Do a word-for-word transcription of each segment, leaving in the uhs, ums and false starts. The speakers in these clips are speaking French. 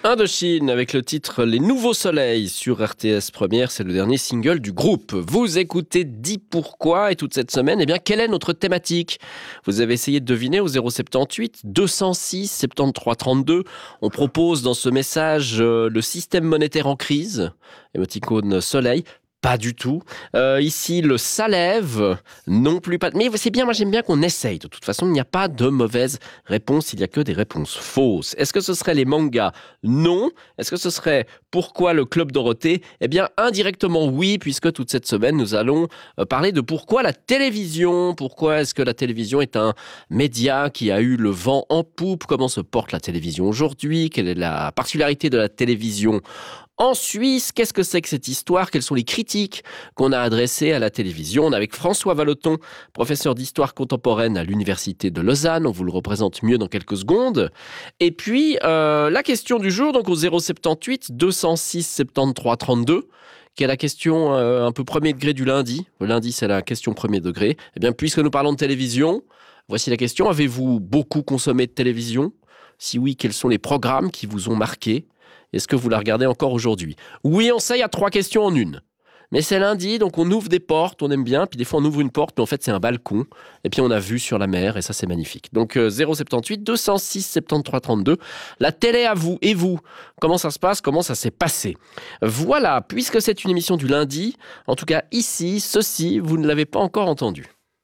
Indochine avec le titre Les Nouveaux Soleils sur R T S Première, c'est le dernier single du groupe. Vous écoutez Dis Pourquoi et toute cette semaine, eh bien, quelle est notre thématique ? Vous avez essayé de deviner au zéro soixante-dix-huit deux cent six soixante-treize trente-deux. On propose dans ce message euh, le système monétaire en crise, émoticône soleil. Pas du tout. Euh, ici, le Salève, non plus pas. Mais c'est bien, moi j'aime bien qu'on essaye. De toute façon, il n'y a pas de mauvaise réponse, il n'y a que des réponses fausses. Est-ce que ce serait les mangas ? Non. Est-ce que ce serait pourquoi le Club Dorothée ? Eh bien, indirectement oui, puisque toute cette semaine, nous allons parler de pourquoi la télévision. Pourquoi est-ce que la télévision est un média qui a eu le vent en poupe ? Comment se porte la télévision aujourd'hui ? Quelle est la particularité de la télévision en Suisse? Qu'est-ce que c'est que cette histoire ? Quelles sont les critiques qu'on a adressées à la télévision ? On est avec François Vallotton, professeur d'histoire contemporaine à l'Université de Lausanne. On vous le représente mieux dans quelques secondes. Et puis, euh, la question du jour, donc au zéro soixante-dix-huit deux cent six soixante-treize trente-deux, qui est la question euh, un peu premier degré du lundi. Le lundi, c'est la question premier degré. Eh bien, puisque nous parlons de télévision, voici la question. Avez-vous beaucoup consommé de télévision ? Si oui, quels sont les programmes qui vous ont marqué ? Est-ce que vous la regardez encore aujourd'hui ? Oui, on sait, il y a trois questions en une. Mais c'est lundi, donc on ouvre des portes, on aime bien. Puis des fois, on ouvre une porte, mais en fait, c'est un balcon. Et puis, on a vue sur la mer, et ça, c'est magnifique. Donc, euh, zéro soixante-dix-huit deux cent six soixante-treize trente-deux. La télé à vous, et vous ? Comment ça se passe ? Comment ça s'est passé ? Voilà, puisque c'est une émission du lundi, en tout cas, ici, ceci, vous ne l'avez pas encore entendu.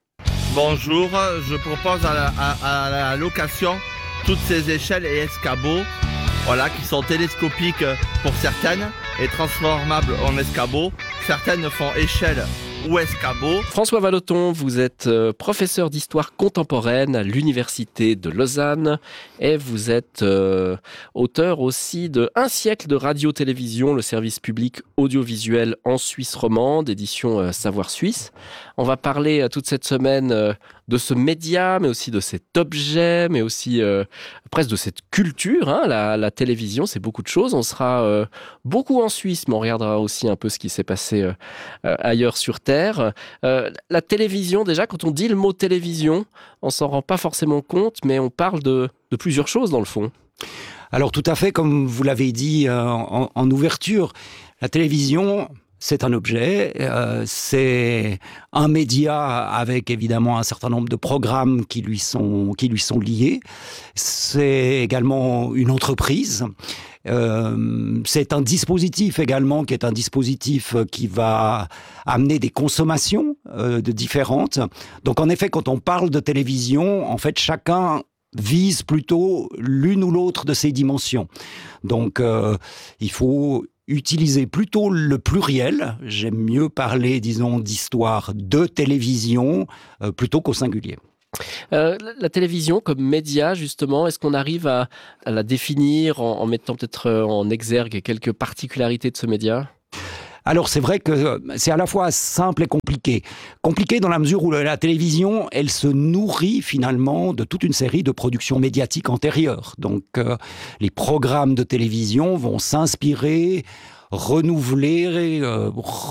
Bonjour, je propose à la, à, à la location toutes ces échelles et escabeaux. Voilà, qui sont télescopiques pour certaines et transformables en escabeaux. Certaines font échelle ou escabeau. François Vallotton, vous êtes professeur d'histoire contemporaine à l'Université de Lausanne et vous êtes euh, auteur aussi de Un siècle de radio-télévision, le service public audiovisuel en Suisse romande, édition euh, Savoir Suisse. On va parler euh, toute cette semaine euh, de ce média, mais aussi de cet objet, mais aussi euh, presque de cette culture. Hein. La, la télévision, c'est beaucoup de choses. On sera euh, beaucoup en Suisse, mais on regardera aussi un peu ce qui s'est passé euh, euh, ailleurs sur Terre. Euh, la télévision, déjà, quand on dit le mot télévision, on s'en rend pas forcément compte, mais on parle de, de plusieurs choses dans le fond. Alors tout à fait, comme vous l'avez dit euh, en, en ouverture, la télévision, c'est un objet, euh, c'est un média avec évidemment un certain nombre de programmes qui lui sont, qui lui sont liés. C'est également une entreprise. Euh, c'est un dispositif également qui est un dispositif qui va amener des consommations euh, de différentes. Donc en effet, quand on parle de télévision, en fait, chacun vise plutôt l'une ou l'autre de ces dimensions. Donc euh, il faut utiliser plutôt le pluriel. J'aime mieux parler, disons, d'histoire de télévision euh, plutôt qu'au singulier. Euh, la télévision comme média, justement, est-ce qu'on arrive à, à la définir en, en mettant peut-être en exergue quelques particularités de ce média ? Alors c'est vrai que c'est à la fois simple et compliqué. Compliqué dans la mesure où la télévision, elle se nourrit finalement de toute une série de productions médiatiques antérieures. Donc euh, les programmes de télévision vont s'inspirer, renouveler, euh,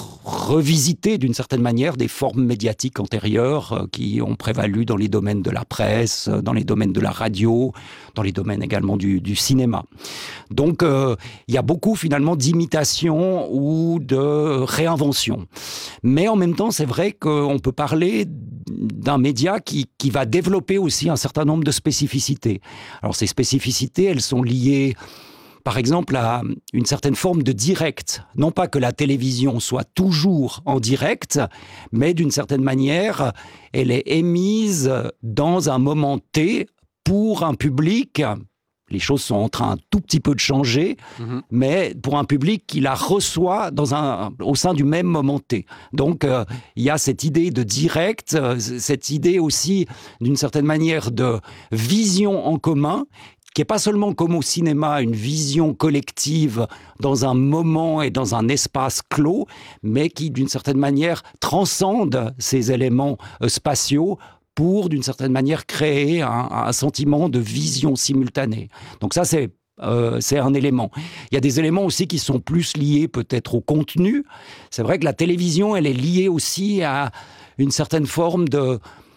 revisiter d'une certaine manière des formes médiatiques antérieures euh, qui ont prévalu dans les domaines de la presse, dans les domaines de la radio, dans les domaines également du, du cinéma. Donc euh, il y a beaucoup finalement d'imitation ou de réinvention. Mais en même temps, c'est vrai qu'on peut parler d'un média qui, qui va développer aussi un certain nombre de spécificités. Alors ces spécificités, elles sont liées par exemple à une certaine forme de direct. Non pas que la télévision soit toujours en direct, mais d'une certaine manière, elle est émise dans un moment T pour un public. Les choses sont en train un tout petit peu de changer, mmh. mais pour un public qui la reçoit dans un, au sein du même moment T. Donc, euh, il y a cette idée de direct, euh, cette idée aussi, d'une certaine manière, de vision en commun, qui n'est pas seulement comme au cinéma, une vision collective dans un moment et dans un espace clos, mais qui, d'une certaine manière, transcende ces éléments euh, spatiaux pour, d'une certaine manière, créer un, un sentiment de vision simultanée. Donc ça, c'est, euh, c'est un élément. Il y a des éléments aussi qui sont plus liés peut-être au contenu. C'est vrai que la télévision, elle est liée aussi à une certaine forme de...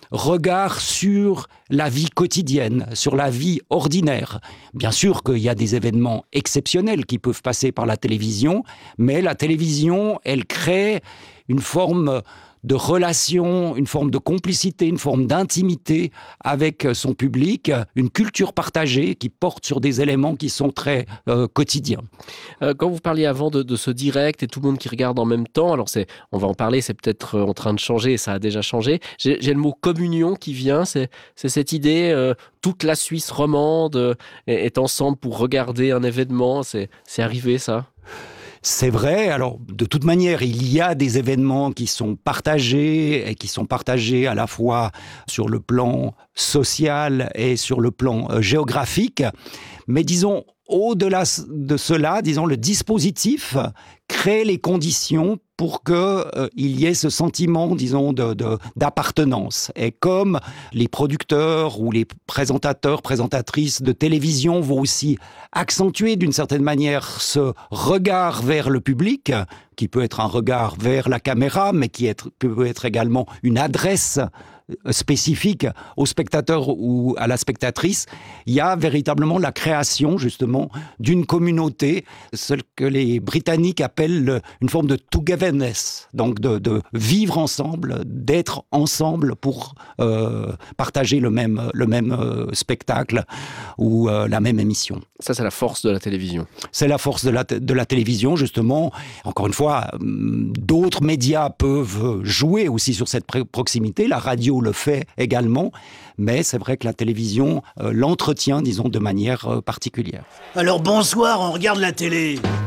regard sur la vie quotidienne, sur la vie ordinaire. Bien sûr qu'il y a des événements exceptionnels qui peuvent passer par la télévision, mais la télévision, elle crée une forme de relation, une forme de complicité, une forme d'intimité avec son public, une culture partagée qui porte sur des éléments qui sont très euh, quotidiens. Euh, quand vous parliez avant de, de ce direct et tout le monde qui regarde en même temps, alors c'est, on va en parler, c'est peut-être en train de changer, et ça a déjà changé. J'ai, j'ai le mot communion qui vient, c'est, c'est cette idée, euh, toute la Suisse romande euh, est ensemble pour regarder un événement, c'est, c'est arrivé ça ? C'est vrai. Alors, de toute manière, il y a des événements qui sont partagés et qui sont partagés à la fois sur le plan social et sur le plan euh, géographique. Mais disons, au-delà de cela, disons, le dispositif crée les conditions pour qu'il euh, y ait ce sentiment, disons, de, de, d'appartenance. Et comme les producteurs ou les présentateurs, présentatrices de télévision vont aussi accentuer d'une certaine manière ce regard vers le public, qui peut être un regard vers la caméra, mais qui est, peut être également une adresse spécifique au spectateur ou à la spectatrice, il y a véritablement la création justement d'une communauté, ce que les Britanniques appellent une forme de togetherness, donc de, de vivre ensemble, d'être ensemble pour euh, partager le même, le même euh, spectacle ou euh, la même émission. Ça, c'est la force de la télévision. C'est la force de la, de la télévision, justement. Encore une fois, d'autres médias peuvent jouer aussi sur cette proximité. La radio le fait également, mais c'est vrai que la télévision euh, l'entretient, disons, de manière euh, particulière. Alors bonsoir, on regarde la télé.